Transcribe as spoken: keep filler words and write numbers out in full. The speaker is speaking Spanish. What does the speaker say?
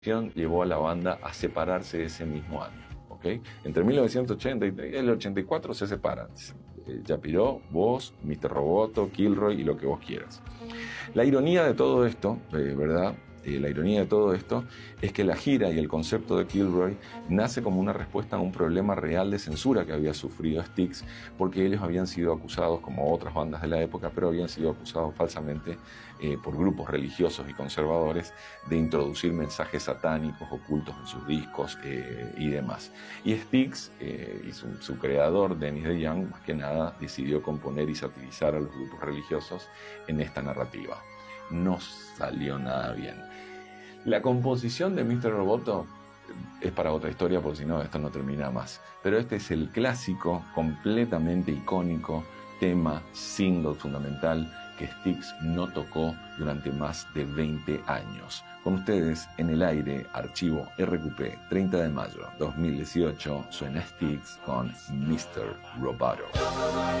llevó a la banda a separarse ese mismo año. ¿Okay? Entre mil novecientos ochenta y el ochenta y cuatro se separan. Eh, Japiro, vos, mister Roboto, Kilroy y lo que vos quieras. La ironía de todo esto, eh, ¿verdad? Eh, la ironía de todo esto es que la gira y el concepto de Kilroy nace como una respuesta a un problema real de censura que había sufrido Styx, porque ellos habían sido acusados, como otras bandas de la época, pero habían sido acusados falsamente eh, por grupos religiosos y conservadores de introducir mensajes satánicos ocultos en sus discos eh, y demás. Y Styx eh, y su, su creador, Dennis DeYoung, más que nada decidió componer y satirizar a los grupos religiosos en esta narrativa. No salió nada bien. La composición de mister Roboto es para otra historia, porque si no, esto no termina más. Pero este es el clásico, completamente icónico, tema, single fundamental que Styx no tocó durante más de veinte años. Con ustedes, en el aire, archivo R Q P, treinta de mayo dos mil dieciocho, suena Styx con mister Roboto.